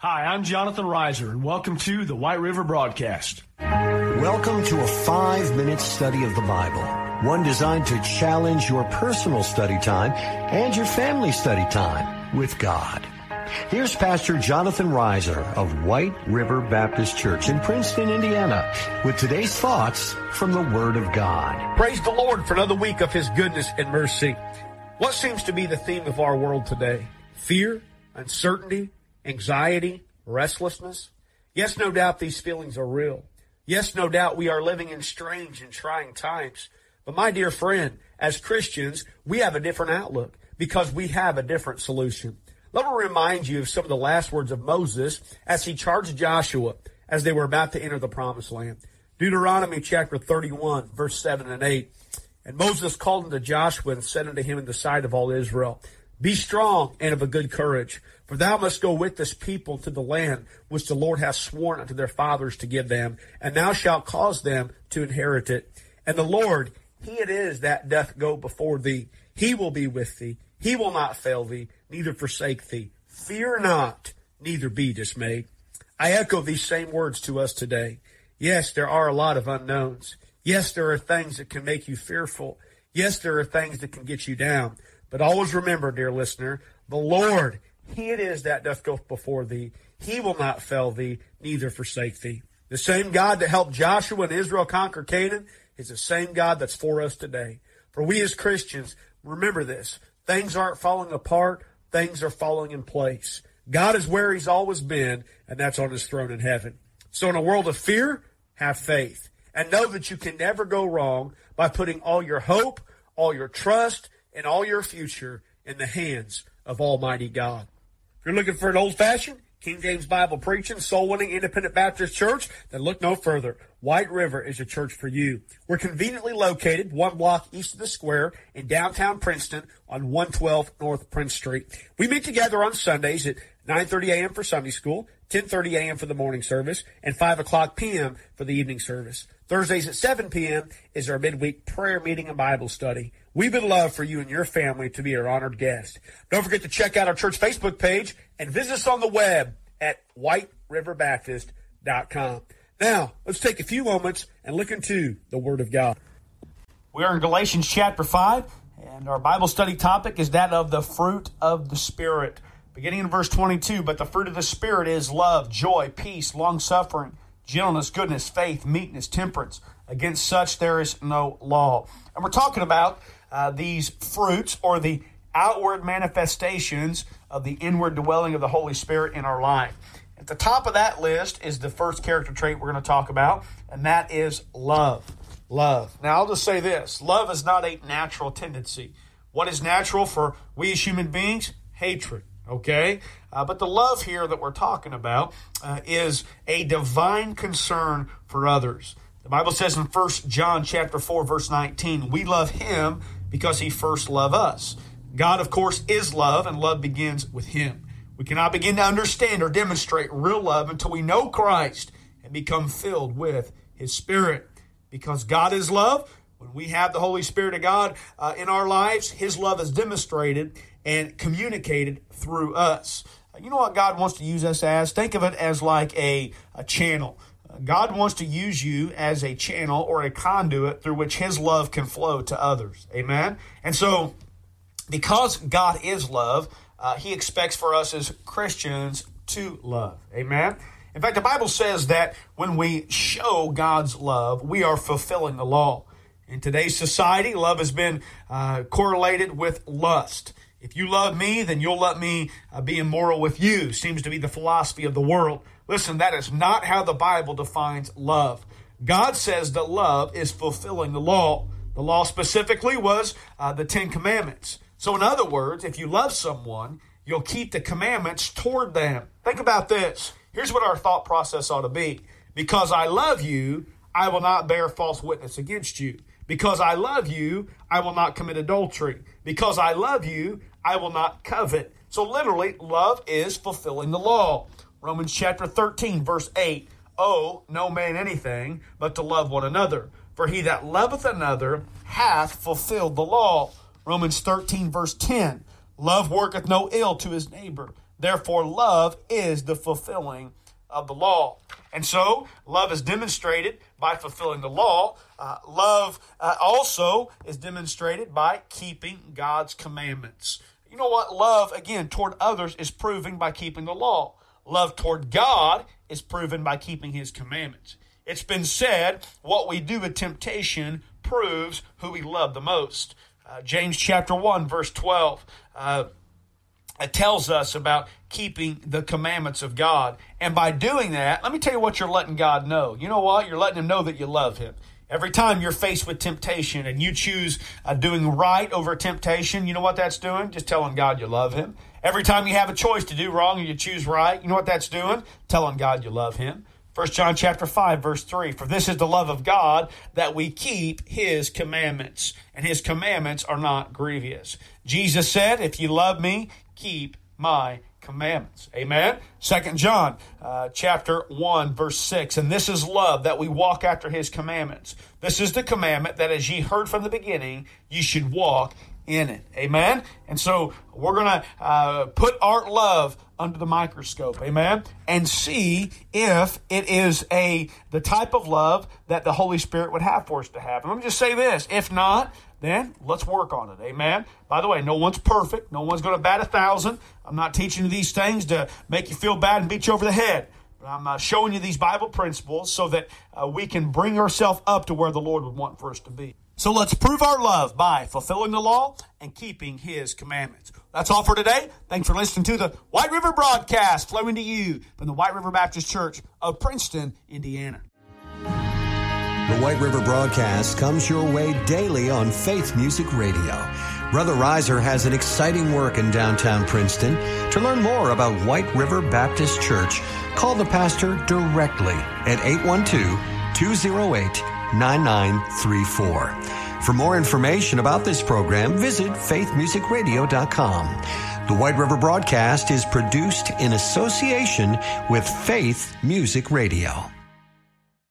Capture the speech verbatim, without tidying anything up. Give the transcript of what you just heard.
Hi, I'm Jonathan Reiser, and welcome to the White River Broadcast. Welcome to a five-minute study of the Bible, one designed to challenge your personal study time and your family study time with God. Here's Pastor Jonathan Reiser of White River Baptist Church in Princeton, Indiana, with today's thoughts from the Word of God. Praise the Lord for another week of His goodness and mercy. What seems to be the theme of our world today? Fear, uncertainty, anxiety, restlessness. Yes, no doubt these feelings are real. Yes, no doubt we are living in strange and trying times. But my dear friend, as Christians, we have a different outlook because we have a different solution. Let me remind you of some of the last words of Moses as he charged Joshua as they were about to enter the promised land. Deuteronomy chapter thirty-one, verse seven and eight. And Moses called unto Joshua and said unto him in the sight of all Israel, Be strong and of a good courage, for thou must go with this people to the land which the Lord hath sworn unto their fathers to give them, and thou shalt cause them to inherit it. And the Lord, He it is that doth go before thee. He will be with thee. He will not fail thee, neither forsake thee. Fear not, neither be dismayed. I echo these same words to us today. Yes, there are a lot of unknowns. Yes, there are things that can make you fearful. Yes, there are things that can get you down. But always remember, dear listener, the Lord, He it is that doth go before thee. He will not fail thee, neither forsake thee. The same God that helped Joshua and Israel conquer Canaan is the same God that's for us today. For we as Christians, remember this. Things aren't falling apart. Things are falling in place. God is where He's always been, and that's on His throne in heaven. So in a world of fear, have faith. And know that you can never go wrong by putting all your hope, all your trust, and all your future in the hands of Almighty God. If you're looking for an old-fashioned, King James Bible preaching, soul-winning, independent Baptist church, then look no further. White River is a church for you. We're conveniently located one block east of the square in downtown Princeton on one twelve North Prince Street. We meet together on Sundays at nine thirty a.m. for Sunday school, ten thirty a.m. for the morning service, and five o'clock p.m. for the evening service. Thursdays at seven p.m. is our midweek prayer meeting and Bible study. We would love for you and your family to be our honored guest. Don't forget to check out our church Facebook page and visit us on the web at white river baptist dot com. Now, let's take a few moments and look into the Word of God. We are in Galatians chapter five, and our Bible study topic is that of the fruit of the Spirit. Beginning in verse twenty-two, but the fruit of the Spirit is love, joy, peace, long-suffering, gentleness, goodness, faith, meekness, temperance. Against such there is no law. And we're talking about uh, these fruits, or the outward manifestations of the inward dwelling of the Holy Spirit in our life. At the top of that list is the first character trait we're going to talk about, and that is love. Love. Now, I'll just say this. Love is not a natural tendency. What is natural for we as human beings? Hatred. Okay? Uh, but the love here that we're talking about uh, is a divine concern for others. The Bible says in First John chapter four, verse nineteen, we love Him because He first loved us. God, of course, is love, and love begins with Him. We cannot begin to understand or demonstrate real love until we know Christ and become filled with His Spirit. Because God is love, when we have the Holy Spirit of God uh, in our lives, His love is demonstrated and communicated through us. You know what God wants to use us as? Think of it as like a, a channel. God wants to use you as a channel or a conduit through which His love can flow to others. Amen? And so, because God is love, uh, He expects for us as Christians to love. Amen? In fact, the Bible says that when we show God's love, we are fulfilling the law. In today's society, love has been uh, correlated with lust. If you love me, then you'll let me uh, be immoral with you, seems to be the philosophy of the world. Listen, that is not how the Bible defines love. God says that love is fulfilling the law. The law specifically was uh, the Ten Commandments. So in other words, if you love someone, you'll keep the commandments toward them. Think about this. Here's what our thought process ought to be. Because I love you, I will not bear false witness against you. Because I love you, I will not commit adultery. Because I love you, I will not covet. So literally, love is fulfilling the law. Romans chapter thirteen, verse eight. Owe no man anything but to love one another. For he that loveth another hath fulfilled the law. Romans thirteen, verse ten. Love worketh no ill to his neighbor. Therefore, love is the fulfilling of the law. And so, love is demonstrated by fulfilling the law. Uh, love uh, also is demonstrated by keeping God's commandments. You know what? Love, again, toward others is proven by keeping the law. Love toward God is proven by keeping His commandments. It's been said, what we do with temptation proves who we love the most. Uh, James chapter one, verse twelve, uh, it tells us about keeping the commandments of God. And by doing that, let me tell you what you're letting God know. You know what? You're letting Him know that you love Him. Every time you're faced with temptation and you choose uh, doing right over temptation, you know what that's doing? Just telling God you love Him. Every time you have a choice to do wrong and you choose right, you know what that's doing? Telling God you love Him. First John chapter five, verse three, for this is the love of God, that we keep His commandments, and His commandments are not grievous. Jesus said, if you love me, keep my commandments. Amen. Second John uh, chapter one, verse six, and this is love, that we walk after His commandments. This is the commandment, that as ye heard from the beginning, you should walk in it. Amen. And so we're going to uh, put our love under the microscope. Amen. And see if it is a the type of love that the Holy Spirit would have for us to have. And let me just say this. If not, then let's work on it. Amen. By the way, no one's perfect. No one's going to bat a thousand. I'm not teaching you these things to make you feel bad and beat you over the head. I'm uh, showing you these Bible principles so that uh, we can bring ourselves up to where the Lord would want for us to be. So let's prove our love by fulfilling the law and keeping His commandments. That's all for today. Thanks for listening to the White River Broadcast, flowing to you from the White River Baptist Church of Princeton, Indiana. The White River Broadcast comes your way daily on Faith Music Radio. Brother Reiser has an exciting work in downtown Princeton. To learn more about White River Baptist Church, call the pastor directly at eight one two, two oh eight, nine nine three four. For more information about this program, visit faith music radio dot com. The White River Broadcast is produced in association with Faith Music Radio.